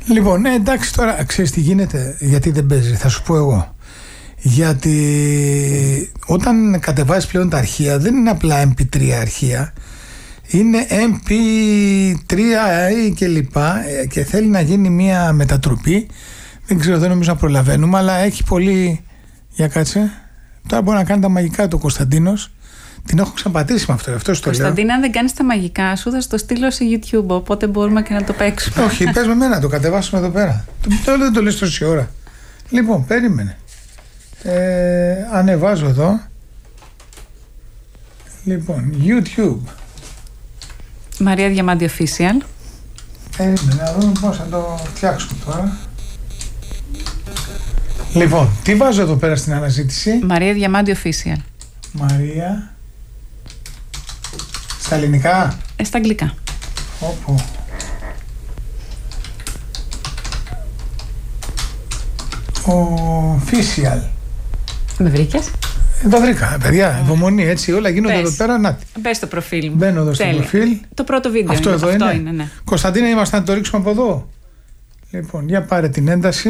Λοιπόν, εντάξει, τώρα ξέρεις τι γίνεται, γιατί δεν παίζει, θα σου πω εγώ. Γιατί όταν κατεβάζεις πλέον τα αρχεία, δεν είναι απλά MP3 αρχεία, είναι MP3 και λοιπά, και θέλει να γίνει μια μετατροπή. Δεν ξέρω, δεν νομίζω να προλαβαίνουμε, αλλά έχει πολύ. Για κάτσε. Τώρα μπορεί να κάνει τα μαγικά του ο Κωνσταντίνος. Την έχω ξαναπατήσει με αυτό το λέω. Κωνσταντίνα, αν δεν κάνεις τα μαγικά σου, θα στο στείλω σε YouTube. Οπότε μπορούμε και να το παίξουμε. Όχι, πες με μένα, το κατεβάσουμε εδώ πέρα. Δεν το λες τόση ώρα. Λοιπόν, περίμενε. Ανεβάζω εδώ. Λοιπόν, YouTube. Μαρία Διαμάντη Official. Περίμενε, να δούμε πώς θα το φτιάξουμε τώρα. Λοιπόν, τι βάζω εδώ πέρα στην αναζήτηση? Μαρία Διαμάντη Official. Μαρία. Στα ελληνικά? Στα αγγλικά. Όπου. Official. Με βρήκες? Το βρήκα, παιδιά. Υπομονή, έτσι. Όλα γίνονται εδώ πέρα. Να. Μπες στο προφίλ μου. Μπαίνω εδώ στο προφίλ. Το πρώτο βίντεο. Αυτό εδώ είναι. Ναι. Κωνσταντίνα, είμαστε να το ρίξουμε από εδώ. Λοιπόν, για πάρε την ένταση.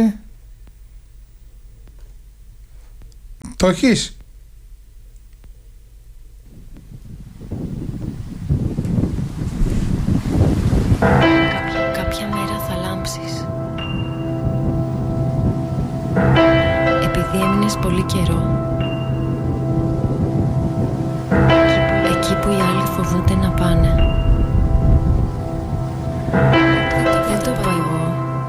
Το έχεις? Κάποια μέρα θα λάμψεις. Επειδή έμεινες πολύ καιρό εκεί που οι άλλοι φοβούνται να πάνε. Δεν το πω εγώ.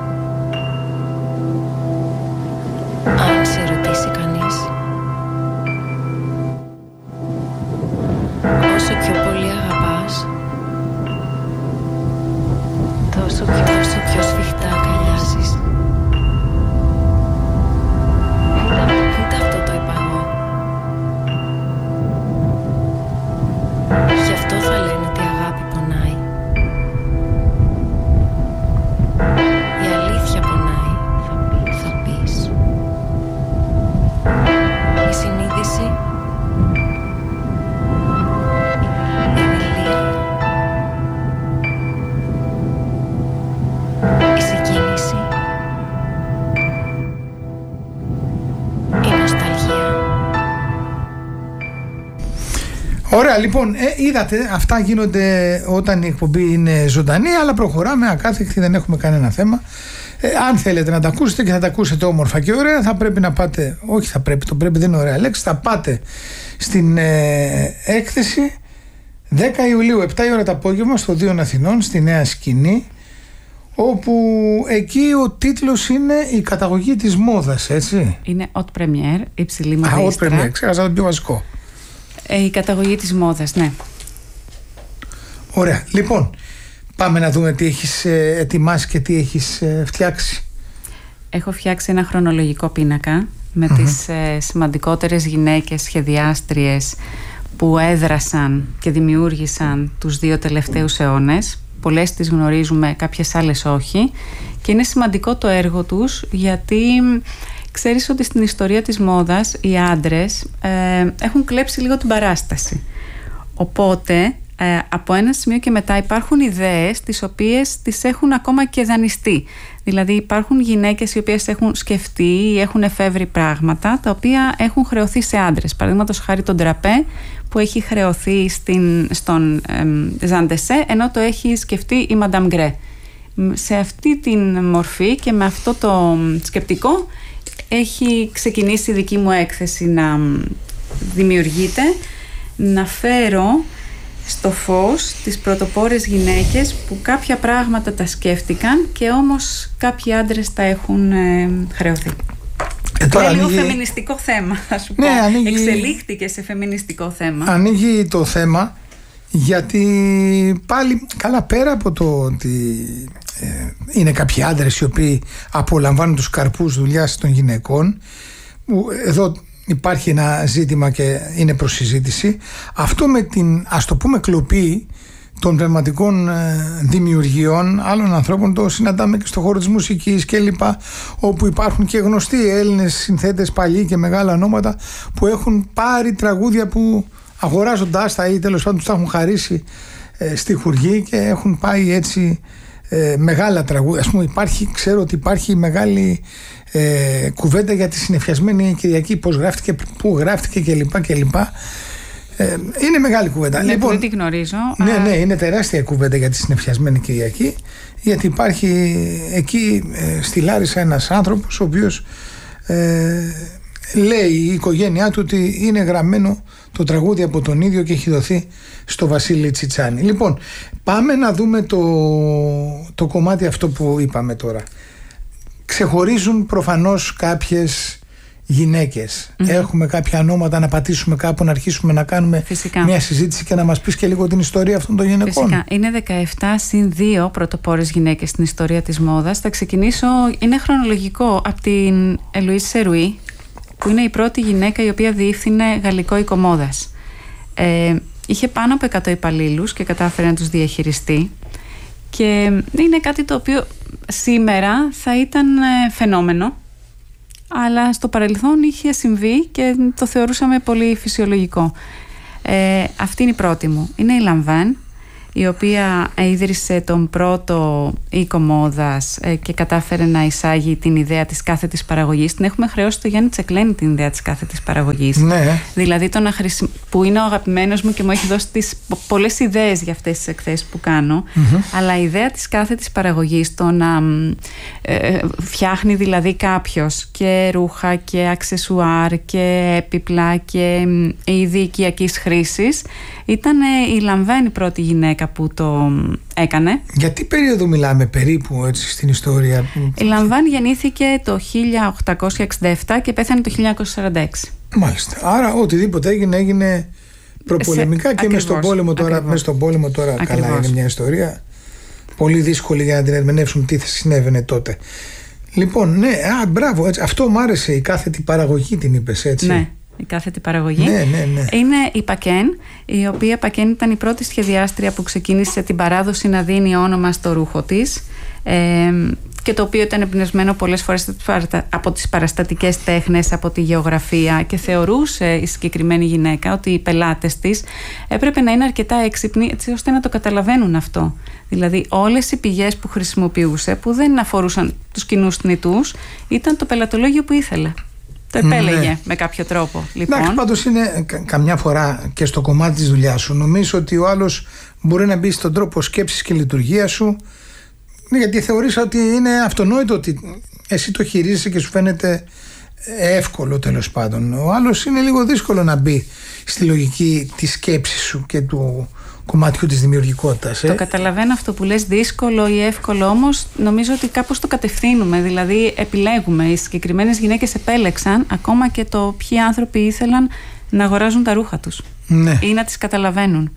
Αν σε ρωτήσει κανείς, όσο πιο πολύ αγαπάς, τόσο πιο σφιχτά αγκαλιάζεις. Ούτε αυτό το είπα εγώ. Γι' αυτό θα λένε ότι η αγάπη πονάει. Η αλήθεια πονάει, θα πεις. Η συνείδηση, η δειλία, η συγκίνηση, η νοσταλγία. Ωραία, λοιπόν, είδατε, αυτά γίνονται όταν η εκπομπή είναι ζωντανή, αλλά προχωράμε ακάθεκτη, δεν έχουμε κανένα θέμα. Αν θέλετε να τα ακούσετε και θα τα ακούσετε όμορφα και ωραία, θα πρέπει να πάτε, όχι θα πρέπει, το πρέπει δεν είναι ωραία λέξη, θα πάτε στην έκθεση 10 Ιουλίου, 7 η ώρα το απόγευμα, στο Δίον Αθηνών, στη Νέα Σκηνή, όπου εκεί ο τίτλος είναι «Η καταγωγή της μόδας», έτσι. Είναι haute première, υψηλή μοδίστρα. Haute première, ξέχασα το πιο βασικό. Η καταγωγή της μόδας, ναι. Ωραία, λοιπόν, πάμε να δούμε τι έχεις ετοιμάσει και τι έχεις φτιάξει. Έχω φτιάξει ένα χρονολογικό πίνακα με τις σημαντικότερες γυναίκες σχεδιάστριες που έδρασαν και δημιούργησαν τους 2 τελευταίους αιώνες. Πολλές τις γνωρίζουμε, κάποιες άλλες όχι. Και είναι σημαντικό το έργο τους, γιατί ξέρεις ότι στην ιστορία της μόδας οι άντρες έχουν κλέψει λίγο την παράσταση. Οπότε από ένα σημείο και μετά υπάρχουν ιδέες τις οποίες τις έχουν ακόμα και δανειστεί. Δηλαδή υπάρχουν γυναίκες οι οποίες έχουν σκεφτεί ή έχουν εφεύρει πράγματα τα οποία έχουν χρεωθεί σε άντρες. Παραδείγματος χάρη τον Ντραπέ που έχει χρεωθεί στον Ζαντεσέ, ενώ το έχει σκεφτεί η Μαντάμ Γκρέ. Σε αυτή την μορφή και με αυτό το σκεπτικό έχει ξεκινήσει η δική μου έκθεση να δημιουργείται, να φέρω στο φως τις πρωτοπόρες γυναίκες που κάποια πράγματα τα σκέφτηκαν και όμως κάποιοι άντρες τα έχουν χρεωθεί. Είναι λίγο φεμινιστικό θέμα, θα σου πω. Εξελίχθηκε σε φεμινιστικό θέμα. Ανοίγει το θέμα, γιατί πάλι καλά, πέρα από το ότι είναι κάποιοι άντρες οι οποίοι απολαμβάνουν τους καρπούς δουλειάς των γυναικών, εδώ υπάρχει ένα ζήτημα και είναι προς συζήτηση. Αυτό με την, ας το πούμε, κλοπή των πνευματικών δημιουργιών άλλων ανθρώπων το συναντάμε και στον χώρο της μουσικής και λοιπά, όπου υπάρχουν και γνωστοί Έλληνες συνθέτες παλιοί και μεγάλα ονόματα που έχουν πάρει τραγούδια που αγοράζοντάς τα ή τέλος πάντων τους τα έχουν χαρίσει στιχουργοί και έχουν πάει έτσι μεγάλα τραγούδια. Ας πούμε, ξέρω ότι υπάρχει μεγάλη κουβέντα για τη Συννεφιασμένη Κυριακή, πώς γράφτηκε, πού γράφτηκε κλπ. Είναι μεγάλη κουβέντα. Ναι, λοιπόν, δεν τη γνωρίζω. Ναι, είναι τεράστια κουβέντα για τη Συννεφιασμένη Κυριακή, γιατί υπάρχει εκεί στη Λάρισα ένας άνθρωπος ο οποίος λέει η οικογένειά του ότι είναι γραμμένο το τραγούδι από τον ίδιο και έχει δοθεί στο Βασίλη Τσιτσάνη. Λοιπόν, πάμε να δούμε το κομμάτι αυτό που είπαμε τώρα. Ξεχωρίζουν προφανώς κάποιες γυναίκες. Έχουμε κάποια ονόματα να πατήσουμε κάπου, να αρχίσουμε να κάνουμε μια συζήτηση και να μας πεις και λίγο την ιστορία αυτών των γυναικών. Φυσικά. Είναι 17 συν 2 πρωτοπόρες γυναίκες στην ιστορία της μόδας. Θα ξεκινήσω, είναι χρονολογικό, από την Ελουίζ Σερουί, που είναι η πρώτη γυναίκα η οποία διεύθυνε γαλλικό οικομόδας. Είχε πάνω από 100 υπαλλήλους και κατάφερε να τους διαχειριστεί, και είναι κάτι το οποίο σήμερα θα ήταν φαινόμενο, αλλά στο παρελθόν είχε συμβεί και το θεωρούσαμε πολύ φυσιολογικό. Αυτή είναι η πρώτη μου. Είναι η Λαμβάν, η οποία ίδρυσε τον πρώτο οίκο μόδας και κατάφερε να εισάγει την ιδέα της κάθετης παραγωγής. Την έχουμε χρεώσει στο Γιάννη Τσεκλένη την ιδέα της κάθετης παραγωγής. Ναι. Δηλαδή που είναι ο αγαπημένος μου και μου έχει δώσει πολλές ιδέες για αυτές τις εκθέσεις που κάνω. Αλλά η ιδέα της κάθετης παραγωγής, το να φτιάχνει δηλαδή κάποιος και ρούχα και αξεσουάρ και έπιπλα και είδη οικιακής χρήσης, ήταν η Λαμβάν η πρώτη γυναίκα που το έκανε. Για τι περίοδο μιλάμε περίπου έτσι στην ιστορία? Η Λαμβάν γεννήθηκε το 1867 και πέθανε το 1946. Μάλιστα. Άρα οτιδήποτε έγινε προπολεμικά και μες στον πόλεμο τώρα καλά, είναι μια ιστορία πολύ δύσκολη για να την ερμηνεύσουμε τι θα συνέβαινε τότε. Λοιπόν, ναι, μπράβο, έτσι. Αυτό μου άρεσε, η κάθετη παραγωγή την είπες, έτσι. Ναι. Η κάθετη παραγωγή. Ναι. Είναι η Πακέν, η οποία Πακέν ήταν η πρώτη σχεδιάστρια που ξεκίνησε την παράδοση να δίνει όνομα στο ρούχο της, και το οποίο ήταν εμπνευσμένο πολλές φορές από τις παραστατικές τέχνες, από τη γεωγραφία, και θεωρούσε η συγκεκριμένη γυναίκα ότι οι πελάτες της έπρεπε να είναι αρκετά έξυπνοι έτσι ώστε να το καταλαβαίνουν αυτό. Δηλαδή όλες οι πηγές που χρησιμοποιούσε, που δεν αφορούσαν τους κοινούς θνητούς, ήταν το πελατολόγιο που ήθελε. Το επέλεγε με κάποιο τρόπο. Λοιπόν. Εντάξει, πάντως είναι καμιά φορά και στο κομμάτι της δουλειάς σου. Νομίζω ότι ο άλλος μπορεί να μπει στον τρόπο σκέψης και λειτουργία σου, γιατί θεωρείς ότι είναι αυτονόητο ότι εσύ το χειρίζεσαι και σου φαίνεται εύκολο τέλος πάντων. Ο άλλος είναι λίγο δύσκολο να μπει στη λογική της σκέψης σου και του κομματιού της δημιουργικότητας. Το καταλαβαίνω αυτό που λες, δύσκολο ή εύκολο, όμως νομίζω ότι κάπως το κατευθύνουμε, δηλαδή επιλέγουμε. Οι συγκεκριμένες γυναίκες επέλεξαν ακόμα και το ποιοι άνθρωποι ήθελαν να αγοράζουν τα ρούχα τους, ναι, ή να τις καταλαβαίνουν.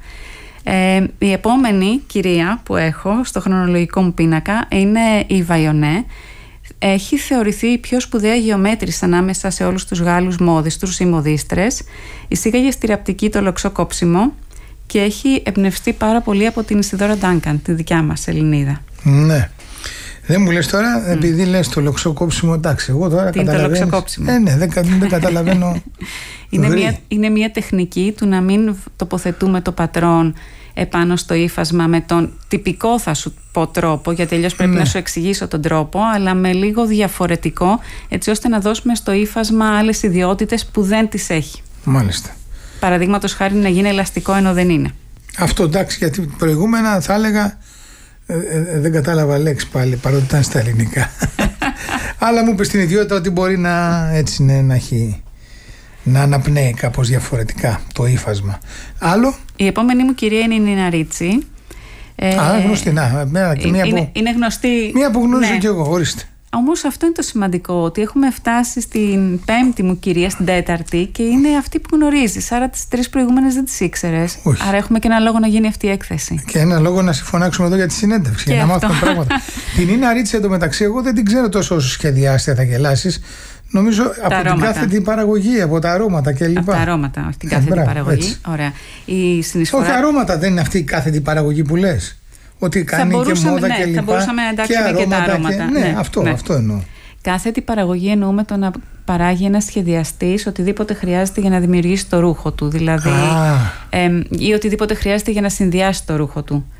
Η επόμενη κυρία που έχω στο χρονολογικό μου πίνακα είναι η Βαϊονέ. Έχει θεωρηθεί η πιο σπουδαία γεωμέτρης ανάμεσα σε όλους τους Γάλλους μόδιστρους ή μοδίστρες. Εισήγαγε στη ραπτική το λοξό κόψιμο και έχει εμπνευστεί πάρα πολύ από την Ισιδώρα Ντάνκαν, τη δικιά μας Ελληνίδα. Ναι. Δεν μου λες τώρα, επειδή λες το λοξό κόψιμο, εντάξει, εγώ τώρα καταλαβαίνω. Τι είναι το λοξό κόψιμο? Ναι, δεν καταλαβαίνω. Είναι μια τεχνική του να μην τοποθετούμε το πατρόν επάνω στο ύφασμα με τον τυπικό, θα σου πω, τρόπο, γιατί αλλιώς πρέπει να σου εξηγήσω τον τρόπο, αλλά με λίγο διαφορετικό, έτσι ώστε να δώσουμε στο ύφασμα άλλες ιδιότητες που δεν τις έχει. Μάλιστα. Παραδείγματος χάρη να γίνει ελαστικό ενώ δεν είναι. Αυτό εντάξει, γιατί προηγούμενα θα έλεγα δεν κατάλαβα λέξη πάλι, παρότι ήταν στα ελληνικά. Αλλά μου είπες την ιδιότητα ότι μπορεί να έτσι να έχει, να αναπνέει κάπως διαφορετικά το ύφασμα. Άλλο. Η επόμενη μου κυρία είναι η Νίνα Ρίτσι. Γνωστή, είναι γνωστή. Μία που γνωρίζω κι εγώ, ορίστε. Όμως αυτό είναι το σημαντικό, ότι έχουμε φτάσει στην πέμπτη μου κυρία, στην τέταρτη, και είναι αυτή που γνωρίζεις. Άρα τις τρεις προηγούμενες δεν τις ήξερες. Όχι. Άρα έχουμε και ένα λόγο να γίνει αυτή η έκθεση. Και ένα λόγο να σε φωνάξουμε εδώ για τη συνέντευξη, για να μάθουμε πράγματα. Την Νίνα Ρίτσι εντωμεταξύ, εγώ δεν την ξέρω τόσο όσο σχεδιάστρια, θα γελάσεις. Νομίζω από αρώματα. Την κάθετη παραγωγή, από τα αρώματα κλπ. Από τα αρώματα, όχι την κάθετη παραγωγή. Έτσι. Ωραία. Η συνεισφορά... Όχι, αρώματα δεν είναι αυτή η κάθετη παραγωγή που λες. Ότι κάνει και μόδα και λοιπά. Θα μπορούσαμε να εντάξουμε και τα αρώματα. Ναι, αυτό εννοώ. Κάθετη παραγωγή εννοούμε το να παράγει ένας σχεδιαστής οτιδήποτε χρειάζεται για να δημιουργήσει το ρούχο του. Δηλαδή, ή οτιδήποτε χρειάζεται για να συνδυάσει το ρούχο του.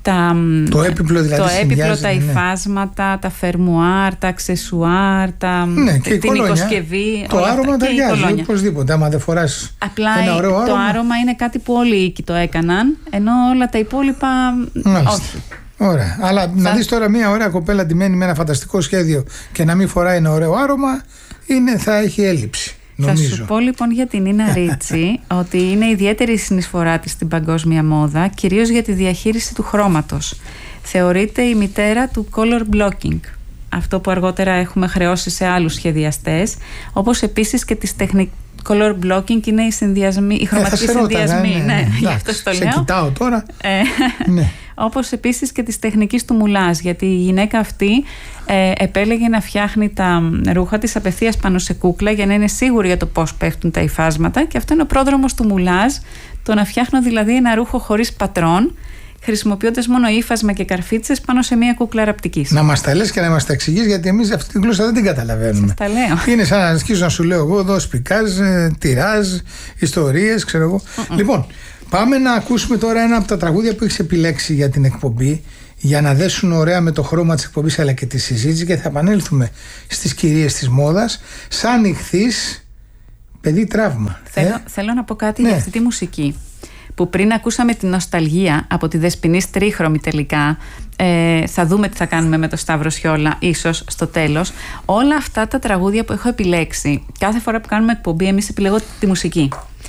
Το έπιπλο δηλαδή. Το έπιπλο, τα υφάσματα, τα φερμουάρ, τα αξεσουάρ, την οικοσκευή. Το άρωμα ταιριάζει οπωσδήποτε. Άμα δεν φοράς ένα ωραίο άρωμα. Το άρωμα είναι κάτι που όλοι οι οίκοι το έκαναν, ενώ όλα τα υπόλοιπα όχι. Ωραία. Αλλά να δεις τώρα μια ωραία κοπέλα ντυμένη με ένα φανταστικό σχέδιο και να μην φοράει ένα ωραίο άρωμα, θα έχει έλλειψη. Νομίζω. Θα σου πω λοιπόν για την Νίνα Ρίτσι ότι είναι ιδιαίτερη η συνεισφορά της στην παγκόσμια μόδα, κυρίως για τη διαχείριση του χρώματος. Θεωρείται η μητέρα του color blocking, αυτό που αργότερα έχουμε χρεώσει σε άλλους σχεδιαστές, όπως επίσης και τις τεχνικές. Color blocking είναι οι χρωματικοί συνδυασμοί. Ναι, γι' αυτό το λέω. Σε κοιτάω τώρα. Ναι. Όπως επίσης και της τεχνικής του μουλάζ, γιατί η γυναίκα αυτή επέλεγε να φτιάχνει τα ρούχα της απευθείας πάνω σε κούκλα για να είναι σίγουρη για το πώς πέφτουν τα υφάσματα, και αυτό είναι ο πρόδρομος του μουλάζ, το να φτιάχνω δηλαδή ένα ρούχο χωρίς πατρόν, χρησιμοποιώντας μόνο ύφασμα και καρφίτσες πάνω σε μια κούκλα ραπτικής. Να μας τα λες και να μας τα εξηγείς, γιατί εμείς αυτή την γλώσσα δεν την καταλαβαίνουμε. Σας τα λέω. Είναι σαν να αρχίσω να σου λέω εγώ εδώ σπικάζ, τυράζ, ιστορίες, ξέρω εγώ. Λοιπόν, πάμε να ακούσουμε τώρα ένα από τα τραγούδια που έχεις επιλέξει για την εκπομπή, για να δέσουν ωραία με το χρώμα της εκπομπής αλλά και τη συζήτηση, και θα επανέλθουμε στις κυρίες της μόδας. Σαν ηχθείς, παιδί τραύμα. Θέλω να πω κάτι για αυτή τη μουσική, που πριν ακούσαμε την νοσταλγία από τη Δεσποινής τρίχρωμη τελικά. Θα δούμε τι θα κάνουμε με το Σταύρο Σιόλα ίσως στο τέλος. Όλα αυτά τα τραγούδια που έχω επιλέξει, κάθε φορά που κάνουμε εκπομπή εμείς επιλέγω τη μουσική.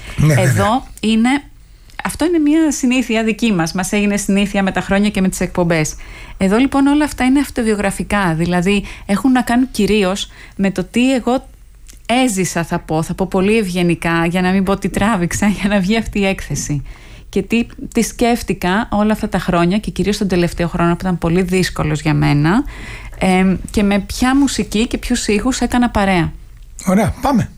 Εδώ είναι... Αυτό είναι μια συνήθεια δική μας έγινε συνήθεια με τα χρόνια και με τις εκπομπές. Εδώ λοιπόν όλα αυτά είναι αυτοβιογραφικά, δηλαδή έχουν να κάνουν κυρίως με το τι εγώ έζησα, θα πω πολύ ευγενικά, για να μην πω τι τράβηξα για να βγει αυτή η έκθεση, και τι σκέφτηκα όλα αυτά τα χρόνια, και κυρίως τον τελευταίο χρόνο που ήταν πολύ δύσκολος για μένα, και με ποια μουσική και ποιους ήχους έκανα παρέα. Ωραία, πάμε.